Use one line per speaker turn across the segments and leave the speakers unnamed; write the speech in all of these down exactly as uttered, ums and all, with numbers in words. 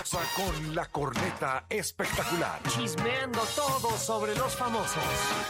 Exa con la corneta espectacular.
Chismeando todo sobre los famosos.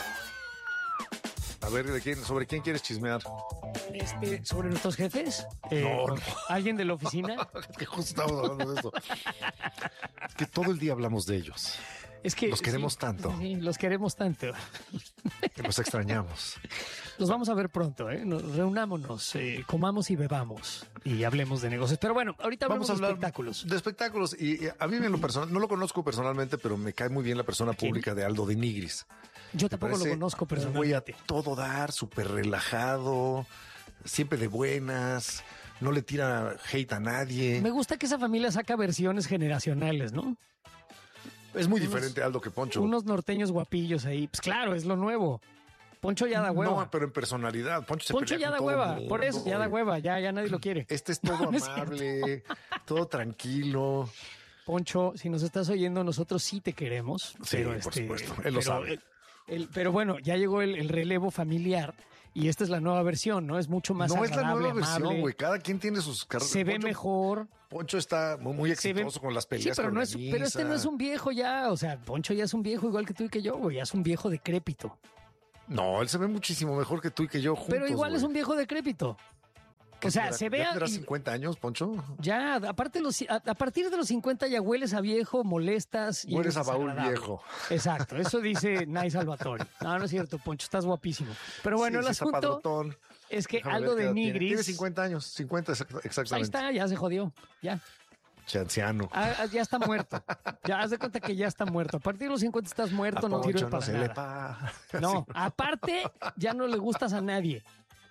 A ver, ¿de quién, ¿sobre quién quieres chismear?
Este, ¿sobre nuestros jefes? Eh,
No, no.
¿Alguien de la oficina?
Que justo estamos hablando de eso. Es que todo el día hablamos de ellos.
Es que
Los queremos
sí,
tanto.
Sí, los queremos tanto.
Que los extrañamos.
Los vamos a ver pronto, ¿eh? Nos reunámonos, eh, comamos y bebamos y hablemos de negocios. Pero bueno, ahorita hablamos
Vamos a hablar
de espectáculos.
De espectáculos. Y, y a mí en lo personal, no lo conozco personalmente, pero me cae muy bien la persona
¿Quién?
pública de Aldo de Nigris.
Yo
Me
tampoco lo
parece
conozco
un güey
personalmente.
a todo dar, súper relajado, siempre de buenas, no le tira hate a nadie.
Me gusta que esa familia saca versiones generacionales, ¿no?
Es muy
unos-
diferente Aldo que Poncho.
Unos norteños guapillos ahí. Pues claro, es lo nuevo. Poncho ya da hueva.
No, pero en personalidad. Poncho se
Poncho
pelea
ya
con
da
todo
hueva.
mundo.
Por eso ya da hueva. Ya, ya nadie lo quiere.
Este es todo
No, no es
amable, todo tranquilo.
Poncho, si nos estás oyendo, nosotros sí te queremos.
Sí,
pero
por
este,
supuesto, él lo
pero,
sabe.
el- el- pero bueno, ya llegó el, el relevo familiar y esta es la nueva versión, ¿no? Es mucho más
No es la
agradable,
nueva versión,
amable,
güey. Cada quien tiene sus carreras.
se ve
Poncho,
mejor.
Poncho está muy, muy
Se ve-
exitoso con las
Sí,
peleas.
pero,
que
no es, pero este no es un viejo ya. O sea, Poncho ya es un viejo igual que tú y que yo, güey. Ya es un viejo decrépito.
No, él se ve muchísimo mejor que tú y que yo juntos.
Pero igual es
güey.
un viejo decrépito. O sea,
¿Ya-
se
ya
ve...
tendrás
y-
cincuenta años, Poncho?
Ya, aparte los, a, a partir de los cincuenta ya hueles a viejo, molestas y
Hueles
eres
a baúl
desagradable.
viejo.
Exacto, eso dice Nay Salvatore. No, no es cierto, Poncho, estás guapísimo. Pero bueno,
Sí,
el
sí, está
asunto
padrotón.
es que
Déjame
Aldo
ver qué
de
edad tiene.
Nigris...
Tiene cincuenta años, cincuenta exact-
Ahí
exactamente.
está, ya se jodió, ya.
Che, anciano.
Ah, ah, ya está muerto. Ya haz de cuenta que ya está muerto. A partir de los cincuenta estás muerto,
A
no
Poncho
sirve para
se le
nada.
pa-
No, aparte, ya no le gustas a nadie.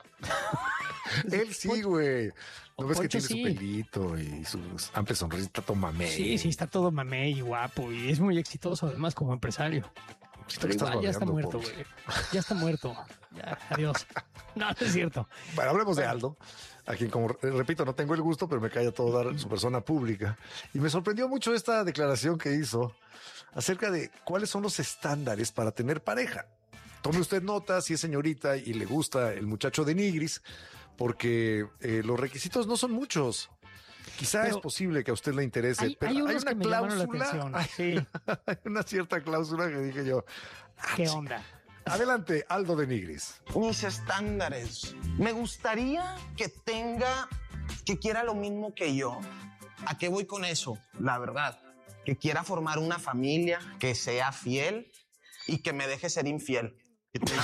Él sí, güey. ¿No ves que
Poncho
tiene
sí.
su pelito y su amplia sonrisa, toma mamey?
Sí, sí, está todo mamey y guapo y es muy exitoso además como empresario.
Siento
Pero
que estás
igual ya está
babeando,
muerto,
Poncho.
güey. Ya está muerto. Ya, adiós. No, no es cierto.
Bueno, hablemos de Aldo, a quien, como repito, no tengo el gusto, pero me cae a todo dar su persona pública. Y me sorprendió mucho esta declaración que hizo acerca de cuáles son los estándares para tener pareja. Tome usted nota si es señorita y le gusta el muchacho de Nigris, porque eh, los requisitos no son muchos. Quizá
Pero
es posible que a usted le interese,
hay-
pero
hay
hay,
unos
una
que me llamaron la
cláusula,
atención,
hay,
sí.
hay una cierta cláusula que dije yo. ah,
¿Qué
chi-
onda?
Adelante, Aldo de Nigris.
Mis estándares. Me gustaría que tenga, que quiera lo mismo que yo. ¿A qué voy con eso? La verdad, que quiera formar una familia, que sea fiel y que me deje ser infiel. Que tenga-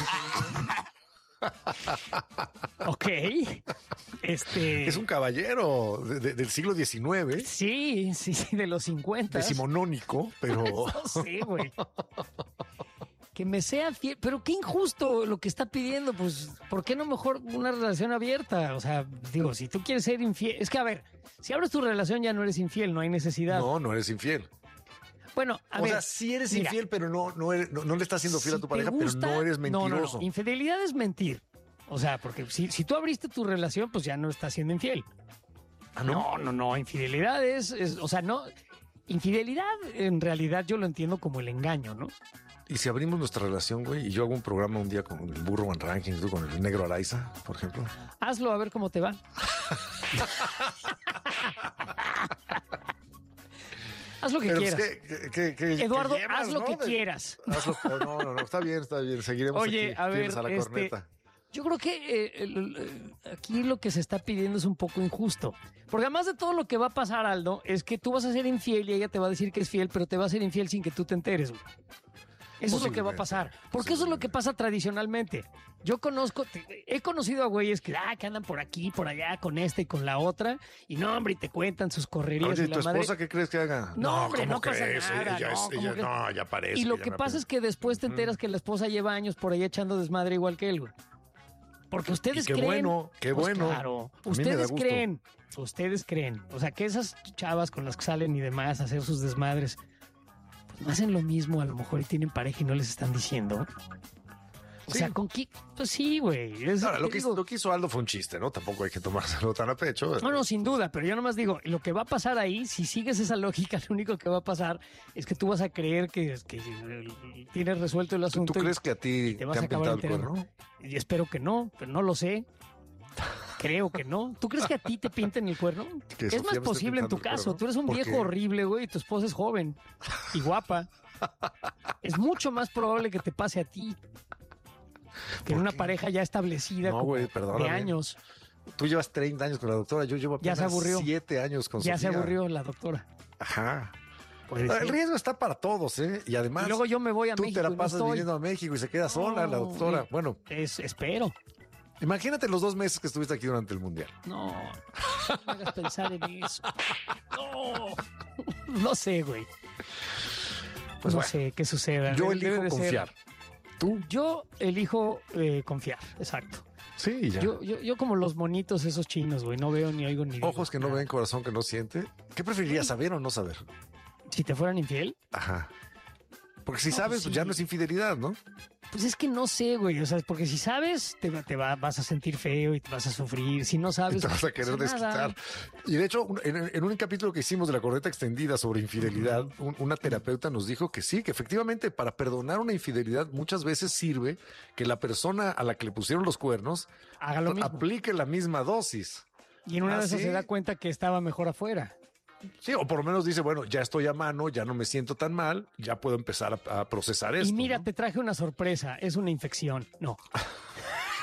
Ok. Este.
Es un caballero de- de- del siglo diecinueve,
Sí, sí, sí, de los cincuenta.
decimonónico, pero
No sé, güey. Que me sea fiel. Pero qué injusto lo que está pidiendo. Pues, ¿por qué no mejor una relación abierta? O sea, digo, si tú quieres ser infiel. Es que, a ver, si abres tu relación ya no eres infiel, no hay necesidad.
no, no eres infiel.
Bueno, a
o
ver.
sea, sí eres
mira,
infiel, pero no, no, eres- no, no le estás siendo fiel
si
a tu
te
pareja,
gusta-
pero no eres
No,
mentiroso.
no, no. Infidelidad es mentir. O sea, porque si, si tú abriste tu relación, pues ya no estás siendo infiel.
¿Ah,
No, no, no. Infidelidad es, es- o sea, no. Infidelidad, en realidad, yo lo entiendo como el engaño, ¿no?
Y si abrimos nuestra relación, güey, y yo hago un programa un día con el Burro Van Ranking, tú con el Negro Araiza, por ejemplo.
Hazlo a ver cómo te va. Haz lo que
Pero,
quieras.
pues, ¿qué- qué- qué- qué
Eduardo,
llevas,
haz lo
no?
que
De-
quieras.
Hazlo, no, no, no, está bien, está bien. Seguiremos
Oye,
aquí,
a ver,
fieles a la
este,
corneta.
yo creo que eh, el- el- aquí lo que se está pidiendo es un poco injusto. Porque además de todo lo que va a pasar, Aldo, es que tú vas a ser infiel y ella te va a decir que es fiel, pero te va a ser infiel sin que tú te enteres, güey. Eso es lo que va a pasar. Porque eso es lo que pasa tradicionalmente. Yo conozco, te- he conocido a güeyes que, ah, que andan por aquí, por allá, con esta y con la otra, y no, hombre, y te cuentan sus correrías.
Oye,
y
¿y
la
tu
madre.
esposa qué crees que haga?
No, hombre,
¿cómo
no pasa
crees?
nada,
Ella
no,
es-
¿cómo
ella-
crees?
no, ya parece.
Y lo
ya
que
me
pasa es que después te enteras que la esposa lleva años por ahí echando desmadre igual que él, güey. Porque ustedes
Y qué
creen.
bueno, qué
Pues
bueno.
claro,
A mí me da
ustedes
gusto.
creen, ustedes creen. O sea, que esas chavas con las que salen y demás a hacer sus desmadres, pues no hacen lo mismo a lo mejor y tienen pareja y no les están diciendo. O
Sí.
sea, ¿con qué? Pues sí, güey. Es-
Ahora, lo
te
que,
digo-
lo que hizo Aldo fue un chiste, ¿no? Tampoco hay que tomárselo tan a pecho.
No, no, sin duda, pero yo nomás digo, lo que va a pasar ahí, si sigues esa lógica, lo único que va a pasar es que tú vas a creer que, que eh, tienes resuelto el
¿Tú,
asunto.
tú
y-
crees que a ti
y te
te,
vas a
han
acabar
pintado el
enterando.
cuerno?
Y espero que no, pero no lo sé. Creo que no. ¿Tú crees que a ti te pinten el cuerno?
Que
Es
Sofía
más
me esté
posible en tu
pintando el
caso.
cuerno.
Tú eres un
¿Por
viejo
qué?
horrible, güey, y tu esposa es joven y guapa. Es mucho más probable que te pase a ti que en
¿Por
una
qué?
pareja ya establecida
No,
como
güey,
de
perdóname.
años.
Tú llevas treinta años con la doctora, yo llevo
Ya se
apenas
aburrió.
siete años con
Ya se
Sofía.
aburrió la doctora.
Ajá.
Puede
El
ser.
riesgo está para todos, ¿eh? Y además,
Y luego yo me voy a
tú
México
te
y
la
no
pasas
estoy.
viniendo a México y se queda sola la
No,
doctora.
güey.
Bueno,
Es, espero.
imagínate los dos meses que estuviste aquí durante el Mundial.
No, no me hagas pensar en eso. No, no sé, güey.
Pues
no
bueno,
sé qué suceda.
yo
Debe-
elijo
debe de ser-
confiar. ¿Tú?
Yo elijo eh, confiar, exacto.
Sí, ya.
Yo, yo, yo como los monitos esos chinos, güey, no veo ni oigo ni digo
Ojos que no
nada.
ven, corazón que no siente. ¿Qué preferirías, saber o no saber?
Si te fueran infiel,
Ajá. Porque si
No,
sabes,
pues sí.
ya no es infidelidad, ¿no?
pues es que no sé, güey. O sea, porque si sabes, te, va- te va- vas a sentir feo y te vas a sufrir. Si no
Y
sabes,
te vas a
no
querer
pasa nada.
desquitar. Y de hecho, un- en, en un capítulo que hicimos de la corneta extendida sobre infidelidad, un- una terapeuta nos dijo que sí, que efectivamente para perdonar una infidelidad muchas veces sirve que la persona a la que le pusieron los cuernos
Haga lo mismo.
aplique la misma dosis.
Y en una
¿Ah,
de esas
sí?
se da cuenta que estaba mejor afuera.
Sí, o por lo menos dice, bueno, ya estoy a mano, ya no me siento tan mal, ya puedo empezar a, a procesar esto.
Y mira,
¿no?
te traje una sorpresa. Es una infección. No.